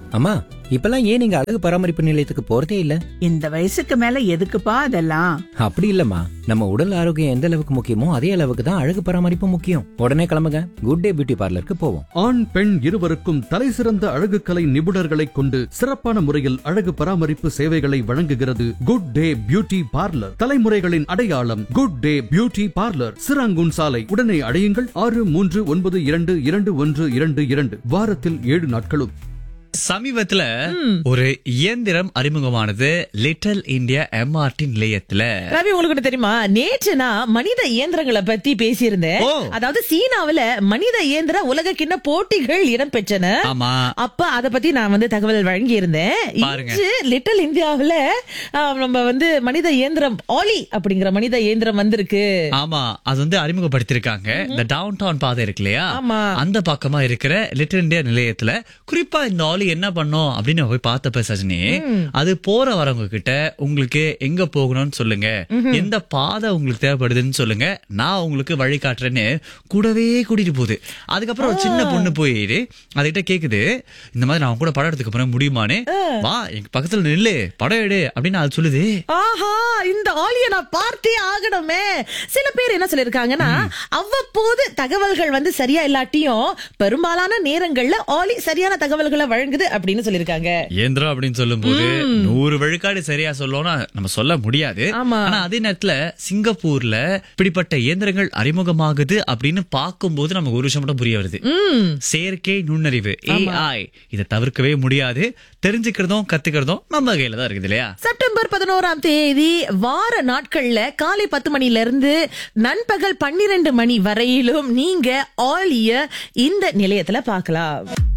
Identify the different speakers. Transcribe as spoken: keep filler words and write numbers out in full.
Speaker 1: அம்மா, இப்பெல்லாம் ஏன் நீங்க அழகு பராமரிப்பு நிலையத்துக்கு போறதே இல்ல?
Speaker 2: இந்த வயசுக்கு மேல எதுக்குப்பா அதெல்லாம்?
Speaker 1: அப்படி இல்லம்மா, நம்ம உடல் ஆரோக்கியம் எந்த அளவுக்கு முக்கியமோ அதே அளவுக்கு தான் அழகு பராமரிப்பு முக்கியம். உடனே கிளம்புங்க, குட் டே பியூட்டி பார்லருக்கு போவோம்.
Speaker 3: ஆண் பெண் இருவருக்கும் தலை சிறந்த அழகு கலை நிபுணர்களை கொண்டு சிறப்பான முறையில் அழகு பராமரிப்பு சேவைகளை வழங்குகிறது குட் டே பியூட்டி பார்லர். தலைமுறைகளின் அடையாளம் good day beauty parlour, Serangoon சாலை. உடனே அடையுங்கள் ஆறு மூன்று ஒன்பது இரண்டு இரண்டு ஒன்று இரண்டு இரண்டு. வாரத்தில் ஏழு நாட்களும்.
Speaker 4: சமீபத்துல ஒரு இயந்திரம் அறிமுகமானது லிட்டில் இந்தியா எம்ஆர்டி நிலையத்துல.
Speaker 5: ரவி, உங்களுக்கு தெரியுமா, நேற்று நான் மனித இயந்திரங்களை பத்தி பேசியிருந்தேன். அதாவது சீனாவுல மனித இயந்திர உலக கிண்ண போட்டிகள் இடம்பெற்றன.
Speaker 4: ஆமா,
Speaker 5: அப்ப அத பத்தி நான் வந்து தகவல் வழங்கி இருந்தேன். லிட்டில் இந்தியாவுல நம்ம வந்து மனித இயந்திரம் ஆலி அப்படிங்கிற மனித இயந்திரம் வந்திருக்கு.
Speaker 4: ஆமா, அது வந்து அறிமுகப்படுத்திருக்காங்க. இந்த டவுன் டவுன் பாதை இருக்கு இல்லையா, அந்த பக்கமா இருக்கிற லிட்டில் இந்தியா நிலையத்துல. குறிப்பா இந்த ஆலி என்ன பண்ணோம் அப்படின்னு போய் பார்த்தப்ப சஜினி, அது போற வரவங்க கிட்ட உங்களுக்கு எங்க போகணும்னு சொல்லுங்க, எந்த பாதை உங்களுக்கு தேவைப்படுதுன்னு சொல்லுங்க, நான் உங்களுக்கு வழி காட்டுறேன்னு கூடவே கூட்டிட்டு போகுது. அதுக்கப்புறம் ஒரு சின்ன பொண்ணு போயிடு அதுகிட்ட கேக்குது, இந்த மாதிரி நான் கூட படம் எடுத்துக்க போறேன், முடியுமான்னு. வா எங்க பக்கத்துல நில்லு, படம் எடு அப்படின்னு அது சொல்லுது.
Speaker 5: ஆஹா, இந்த ஆலிய நான் பார்த்தே ஆகணுமே. சில பேர் என்ன சொல்லிருக்காங்கன்னா, அவ்வப்போது தகவல்கள் வந்து சரியா இல்லாட்டியும் பெரும்பாலான நேரங்கள்ல ஆலி சரியான தகவல்களை வழங்குது அப்படின்னு சொல்லிருக்காங்க.
Speaker 4: இயந்திரம் அப்படின்னு சொல்லும் போது நூறு விழுக்காடு சரியா சொல்லணும்னா நம்ம சொல்ல முடியாது. ஆனா அதே நேரத்துல சிங்கப்பூர்ல இப்படிப்பட்ட இயந்திரங்கள் அறிமுகமாகுது அப்படின்னு பார்க்கும்போது நமக்கு ஒரு விஷயம் மட்டும் புரிய வருது. செயற்கை நுண்ணறிவு ஏஐ இதை தவிர்க்கவே முடியாது. தெரிஞ்சுக்கிறதும் கத்துக்கிறதும் நம்ம கையில தான் இருக்குது இல்லையா?
Speaker 5: செப்டம்பர் பதினோராம் தேதி வார நாட்கள்ல காலை பத்து மணில இருந்து நண்பகல் பன்னிரண்டு மணி வரையிலும் நீங்க ஆலிய இந்த நிலையத்துல பார்க்கலாம்.